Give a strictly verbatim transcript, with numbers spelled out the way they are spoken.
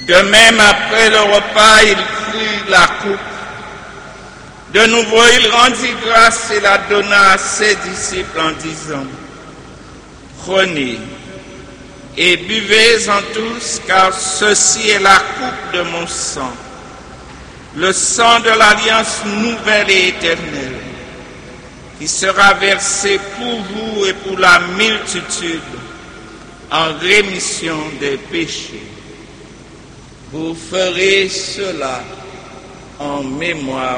De même, après le repas, il prit la coupe. De nouveau, il rendit grâce et la donna à ses disciples en disant, « Prenez et buvez-en tous, car ceci est la coupe de mon sang, le sang de l'alliance nouvelle et éternelle, qui sera versé pour vous et pour la multitude en rémission des péchés. Vous ferez cela en mémoire de moi. »